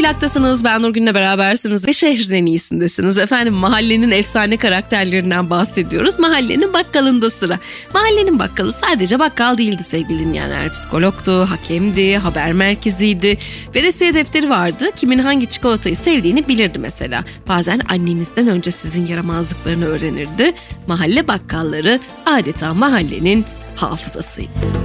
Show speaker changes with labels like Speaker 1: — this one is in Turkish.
Speaker 1: Plak'tasınız, ben Nurgün'le berabersiniz ve şehrin en iyisindesiniz. Efendim, mahallenin efsane karakterlerinden bahsediyoruz. Mahallenin bakkalında sıra. Mahallenin bakkalı sadece bakkal değildi sevgili dinleyenler. Psikologtu, hakemdi, haber merkeziydi. Veresiye defteri vardı. Kimin hangi çikolatayı sevdiğini bilirdi mesela. Bazen annenizden önce sizin yaramazlıklarını öğrenirdi. Mahalle bakkalları adeta mahallenin hafızasıydı.